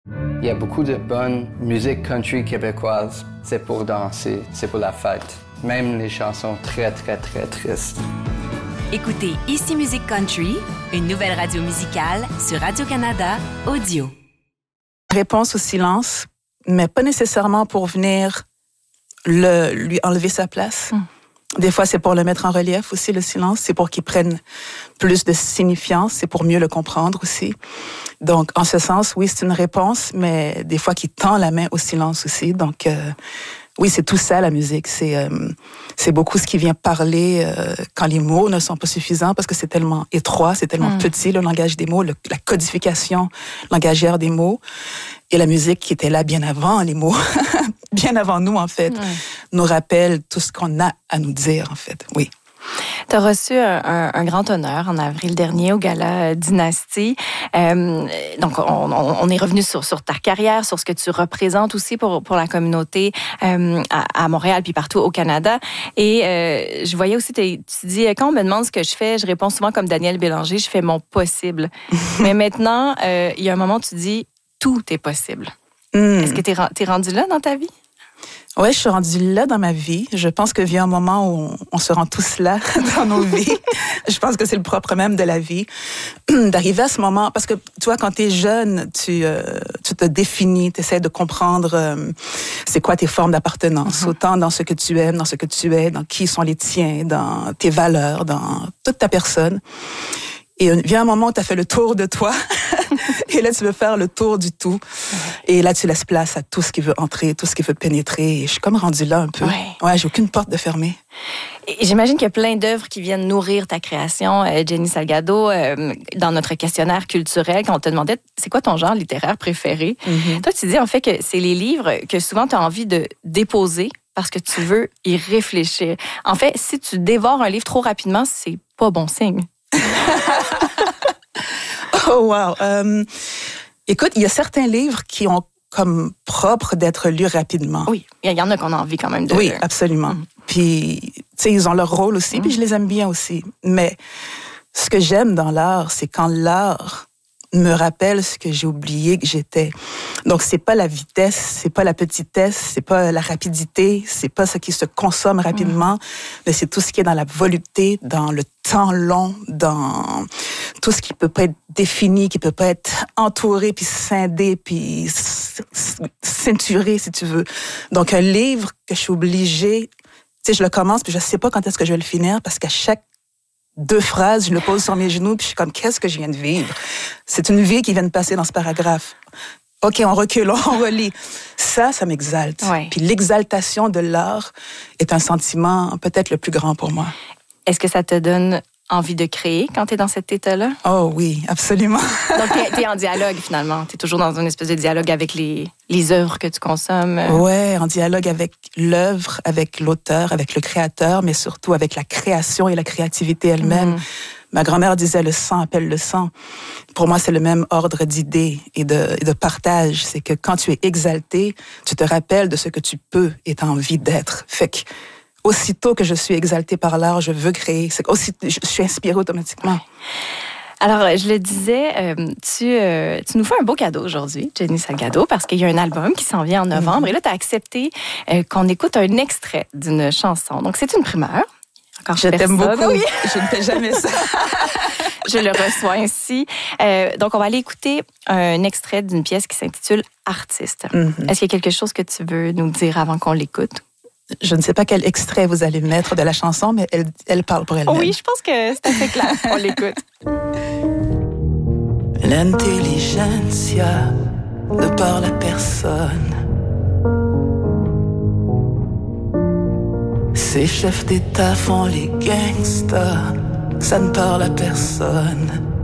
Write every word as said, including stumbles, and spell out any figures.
Il y a beaucoup de bonne musique country québécoise. C'est pour danser, c'est pour la fête. Même les chansons très, très, très tristes. Écoutez Ici Musique Country, une nouvelle radio musicale sur Radio-Canada Audio. Réponse au silence, mais pas nécessairement pour venir le, lui enlever sa place. Mm. Des fois, c'est pour le mettre en relief aussi, le silence. C'est pour qu'il prenne plus de signifiance. C'est pour mieux le comprendre aussi. Donc, en ce sens, oui, c'est une réponse, mais des fois, qui tend la main au silence aussi. Donc, euh, oui, c'est tout ça, la musique. C'est, euh, c'est beaucoup ce qui vient parler euh, quand les mots ne sont pas suffisants parce que c'est tellement étroit, c'est tellement mm. petit, le langage des mots, le, la codification langagière des mots. Et la musique qui était là bien avant les mots, bien avant nous, en fait, mm. nous rappelle tout ce qu'on a à nous dire, en fait. Oui. Tu as reçu un, un, un grand honneur en avril dernier au Gala Dynastie. Euh, donc, on, on, on est revenu sur, sur ta carrière, sur ce que tu représentes aussi pour, pour la communauté euh, à, à Montréal puis partout au Canada. Et euh, je voyais aussi, tu dis, quand on me demande ce que je fais, je réponds souvent comme Daniel Bélanger, je fais mon possible. Mais maintenant, euh, il y a un moment où tu dis, tout est possible. Mm. Est-ce que tu es rendu là dans ta vie? Oui, je suis rendue là dans ma vie. Je pense que vient un moment où on, on se rend tous là dans nos vies. Je pense que c'est le propre même de la vie. D'arriver à ce moment, parce que tu vois, quand tu es jeune, tu, euh, tu te définis, tu essaies de comprendre euh, c'est quoi tes formes d'appartenance, mm-hmm. autant dans ce que tu aimes, dans ce que tu es, dans qui sont les tiens, dans tes valeurs, dans toute ta personne. Et vient un moment où tu as fait le tour de toi et là, tu veux faire le tour du tout. Et là, tu laisses place à tout ce qui veut entrer, tout ce qui veut pénétrer. Et je suis comme rendue là un peu. Ouais, ouais j'ai aucune porte de fermer. Et j'imagine qu'il y a plein d'œuvres qui viennent nourrir ta création. Euh, Jenny Salgado, euh, dans notre questionnaire culturel, quand on te demandait c'est quoi ton genre littéraire préféré, mm-hmm. toi, tu dis en fait que c'est les livres que souvent tu as envie de déposer parce que tu veux y réfléchir. En fait, si tu dévores un livre trop rapidement, c'est pas bon signe. Oh, wow! Um, écoute, il y a certains livres qui ont comme propre d'être lus rapidement. Oui, il y en a qu'on a envie quand même de... Oui, absolument. Mm. Puis, tu sais, ils ont leur rôle aussi, mm. puis je les aime bien aussi. Mais ce que j'aime dans l'art, c'est quand l'art me rappelle ce que j'ai oublié que j'étais. Donc, c'est pas la vitesse, c'est pas la petitesse, c'est pas la rapidité, c'est pas ce qui se consomme rapidement, mmh. mais c'est tout ce qui est dans la volupté, dans le temps long, dans tout ce qui peut pas être défini, qui peut pas être entouré, puis scindé, puis ceinturé, si tu veux. Donc, un livre que je suis obligée, tu sais, je le commence, puis je sais pas quand est-ce que je vais le finir, parce qu'à chaque deux phrases, je le pose sur mes genoux, puis je suis comme, qu'est-ce que je viens de vivre? C'est une vie qui vient de passer dans ce paragraphe. OK, on recule, on relit. Ça, ça m'exalte. Ouais. Puis l'exaltation de l'art est un sentiment peut-être le plus grand pour moi. Est-ce que ça te donne envie de créer quand tu es dans cet état-là? Oh oui, absolument. Donc, tu es en dialogue, finalement. Tu es toujours dans une espèce de dialogue avec les, les œuvres que tu consommes. Oui, en dialogue avec l'œuvre, avec l'auteur, avec le créateur, mais surtout avec la création et la créativité elle-même. Mmh. Ma grand-mère disait « le sang appelle le sang ». Pour moi, c'est le même ordre d'idées et de, et de partage. C'est que quand tu es exalté, tu te rappelles de ce que tu peux et tu as envie d'être. Fait que aussitôt que je suis exaltée par l'art, je veux créer. C'est aussi, je suis inspirée automatiquement. Alors, je le disais, euh, tu, euh, tu nous fais un beau cadeau aujourd'hui, Jenny Salgado, parce qu'il y a un album qui s'en vient en novembre. Mm-hmm. Et là, tu as accepté euh, qu'on écoute un extrait d'une chanson. Donc, c'est une primeur. Encore je t'aime beaucoup. Oui. Je ne fais jamais ça. Je le reçois ainsi. Euh, donc, on va aller écouter un extrait d'une pièce qui s'intitule « Artiste mm-hmm. ». Est-ce qu'il y a quelque chose que tu veux nous dire avant qu'on l'écoute? Je ne sais pas quel extrait vous allez mettre de la chanson, mais elle, elle parle pour elle-même. Oui, je pense que c'est assez clair. On l'écoute. L'intelligentsia ne parle à personne. Ces chefs d'État font les gangsters, ça ne parle à personne.